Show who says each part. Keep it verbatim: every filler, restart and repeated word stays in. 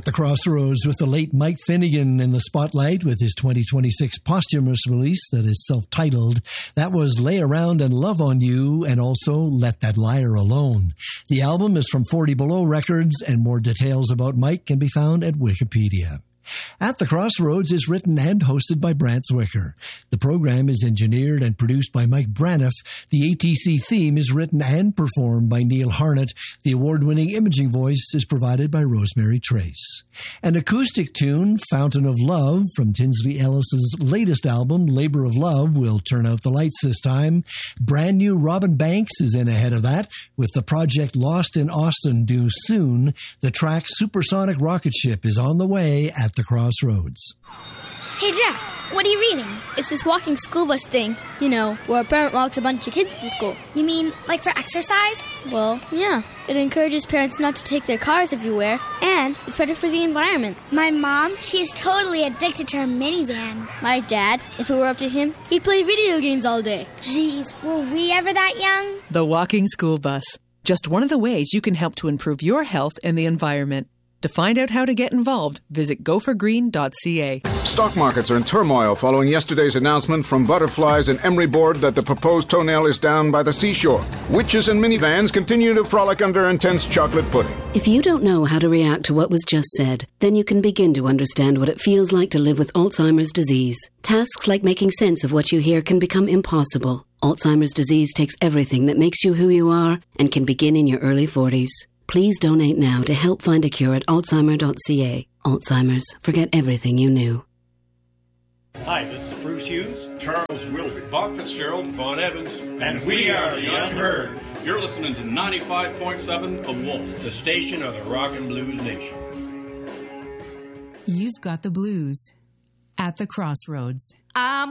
Speaker 1: the Crossroads with the late Mike Finnegan in the spotlight with his twenty twenty-six posthumous release that is self-titled. That was Lay Around and Love on You, and also Let That Liar Alone. The album is from forty Below Records, and more details about Mike can be found at Wikipedia. At the Crossroads is written and hosted by Brant Zwicker. The program is engineered and produced by Mike Braniff. The A T C theme is written and performed by Neil Harnett. The award-winning imaging voice is provided by Rosemary Trace. An acoustic tune, Fountain of Love, from Tinsley Ellis's latest album, Labor of Love, will turn out the lights this time. Brand new Robin Banks is in ahead of that, with the project Lost in Austin due soon. The track Supersonic Rocket Ship is on the way at the Crossroads.
Speaker 2: Hey Jeff, what are you reading?
Speaker 3: It's this walking school bus thing, you know, where a parent walks a bunch of kids to school.
Speaker 2: You mean like for exercise?
Speaker 3: Well, yeah. It encourages parents not to take their cars everywhere, and it's better for the environment.
Speaker 2: My mom, she's totally addicted to her minivan.
Speaker 3: My dad, if it were up to him, he'd play video games all day.
Speaker 2: Jeez, were we ever that young?
Speaker 4: The Walking School Bus. Just one of the ways you can help to improve your health and the environment. To find out how to get involved, visit go for green dot c a.
Speaker 5: Stock markets are in turmoil following yesterday's announcement from Butterflies and Emery Board that the proposed toenail is down by the seashore. Witches and minivans continue to frolic under intense chocolate pudding.
Speaker 6: If you don't know how to react to what was just said, then you can begin to understand what it feels like to live with Alzheimer's disease. Tasks like making sense of what you hear can become impossible. Alzheimer's disease takes everything that makes you who you are and can begin in your early forties. Please donate now to help find a cure at alzheimer dot c a. Alzheimer's. Forget everything you knew.
Speaker 7: Hi, this is Bruce Hughes, Charles Wilby, Bob Fitzgerald, Vaughn Evans, and we are the Unheard.
Speaker 8: You're listening to ninety-five point seven The Wolf,
Speaker 7: the station of the Rock and Blues Nation.
Speaker 9: You've got the blues at the Crossroads.
Speaker 10: I'm